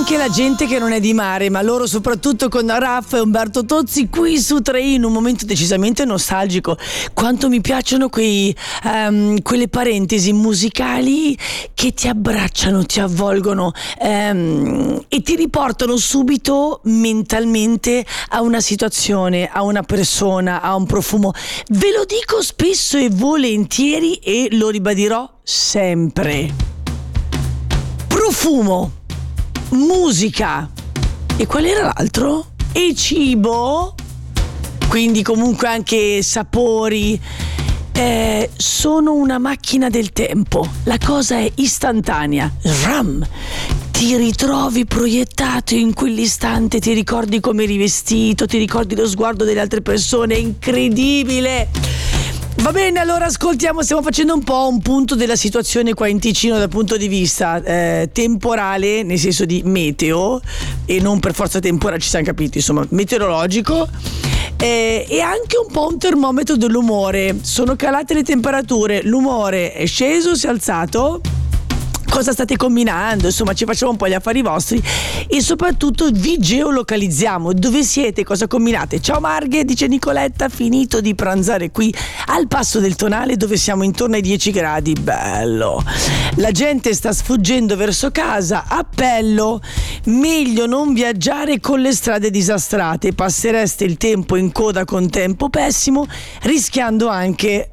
anche la gente che non è di mare, ma loro soprattutto con Raff e Umberto Tozzi qui su 3 in un momento decisamente nostalgico. Quanto mi piacciono quelle parentesi musicali che ti abbracciano, ti avvolgono e ti riportano subito mentalmente a una situazione, a una persona, a un profumo. Ve lo dico spesso e volentieri e lo ribadirò sempre. Profumo, musica e qual era l'altro? E cibo, quindi comunque anche sapori. Sono una macchina del tempo, la cosa è istantanea. Ram, ti ritrovi proiettato in quell'istante, ti ricordi come eri vestito, ti ricordi lo sguardo delle altre persone, è incredibile. Va bene, allora ascoltiamo, stiamo facendo un po' un punto della situazione qua in Ticino dal punto di vista temporale, nel senso di meteo, e non per forza temporale, ci siamo capiti, insomma, meteorologico, e anche un po' un termometro dell'umore. Sono calate le temperature, l'umore è sceso, si è alzato. Cosa state combinando? Insomma, ci facciamo un po' gli affari vostri e soprattutto vi geolocalizziamo. Dove siete? Cosa combinate? Ciao Marghe, dice Nicoletta, finito di pranzare qui al Passo del Tonale dove siamo intorno ai 10 gradi. Bello. La gente sta sfuggendo verso casa. Appello: meglio non viaggiare con le strade disastrate. Passereste il tempo in coda con tempo pessimo, rischiando anche.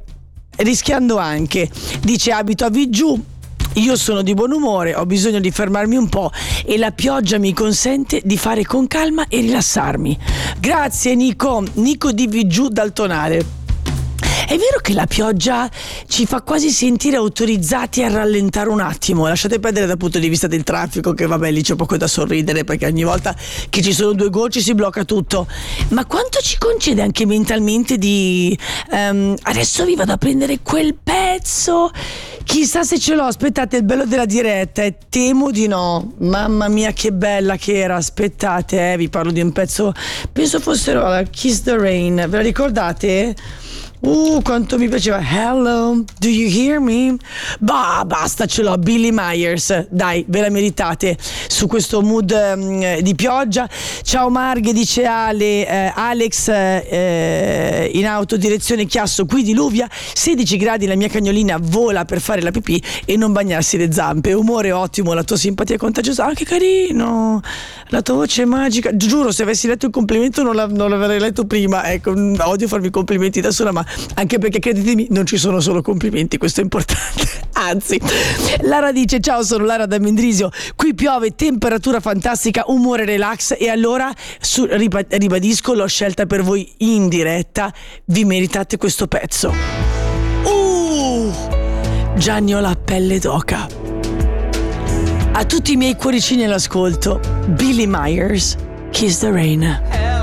Dice: abito a Vigiù. Io sono di buon umore, ho bisogno di fermarmi un po' e la pioggia mi consente di fare con calma e rilassarmi. Grazie Nico di Vigiù dal Tonale. È vero che la pioggia ci fa quasi sentire autorizzati a rallentare un attimo, lasciate perdere dal punto di vista del traffico, che vabbè lì c'è poco da sorridere perché ogni volta che ci sono 2 gocce si blocca tutto, ma quanto ci concede anche mentalmente di adesso vi vado a prendere quel pezzo, chissà se ce l'ho, aspettate, il bello della diretta è temo di no, mamma mia che bella che era, aspettate, vi parlo di un pezzo, penso fossero Kiss the Rain, ve la ricordate? Quanto mi piaceva. Hello, do you hear me? Basta, ce l'ho. Billy Myers, dai, ve la meritate su questo mood di pioggia. Ciao Marghe, dice Alex, in autodirezione Chiasso, qui diluvia, 16 gradi, la mia cagnolina vola per fare la pipì e non bagnarsi le zampe. Umore ottimo, la tua simpatia è contagiosa. Ah, che carino, la tua voce è magica. Giuro, se avessi letto il complimento non l'avrei letto prima. Ecco, odio farmi complimenti da sola, ma anche perché credetemi non ci sono solo complimenti, questo è importante. Anzi, Lara dice: ciao, sono Lara da Mendrisio, qui piove, temperatura fantastica, umore relax e allora ribadisco, l'ho scelta per voi in diretta, vi meritate questo pezzo. Gianni ho la pelle d'oca. A tutti i miei cuoricini all'ascolto, Billy Myers, Kiss the Rain.